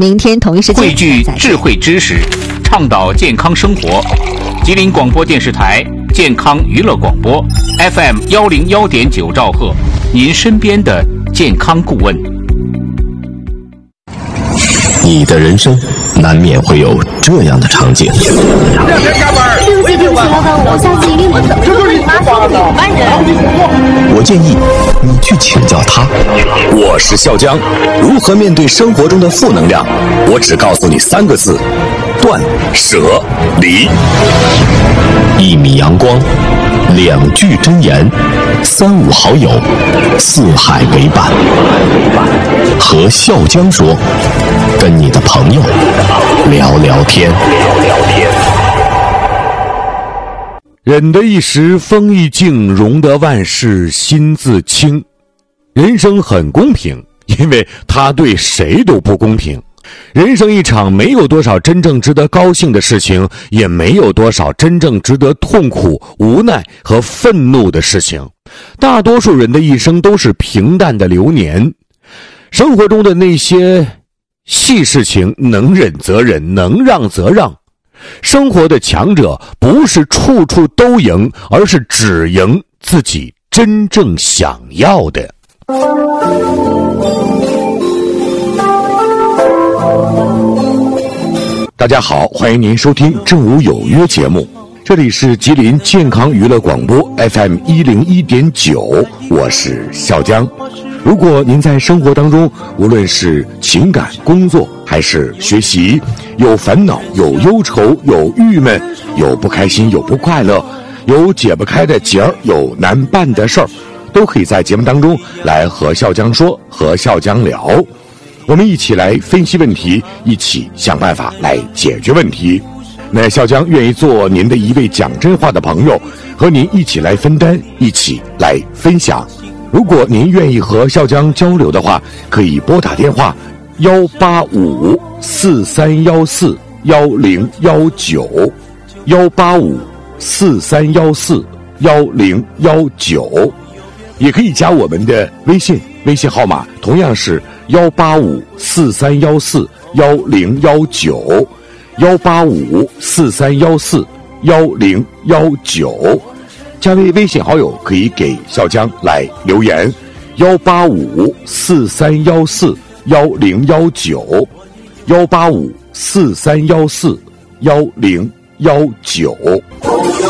明天同一时间汇聚智慧知识，倡导健康生活。吉林广播电视台健康娱乐广播 FM 101.9兆赫，您身边的健康顾问。 你的人生难免会有这样的场景。 对不起，老板，我下次一定不怎么就你妈说的慢人。 我建议你去请教他。我是笑江，如何面对生活中的负能量？我只告诉你3个字：断舍离。1米阳光，2句真言，3、5好友，4海为伴。和笑江说，跟你的朋友聊聊天。 忍得一时风意静，容得万事心自清。人生很公平，因为它对谁都不公平。人生一场，没有多少真正值得高兴的事情，也没有多少真正值得痛苦、无奈和愤怒的事情。大多数人的一生都是平淡的流年。生活中的那些细事情，能忍则忍，能让则让。生活的强者不是处处都赢，而是只赢自己真正想要的。大家好，欢迎您收听正午有约节目，这里是吉林健康娱乐广播 FM 101.9，我是笑江。如果您在生活当中，无论是情感、工作还是学习，有烦恼、有忧愁、有郁闷、有不开心、有不快乐，有解不开的结儿，有难办的事儿，都可以在节目当中来和笑江说，和笑江聊。我们一起来分析问题，一起想办法来解决问题。那笑江愿意做您的一位讲真话的朋友，和您一起来分担，一起来分享。如果您愿意和笑江交流的话，可以拨打电话18543141019，18543141019，也可以加我们的微信号码同样是18543141019，18543141019。加为微信好友可以给笑江来留言，18543141019，18543141019。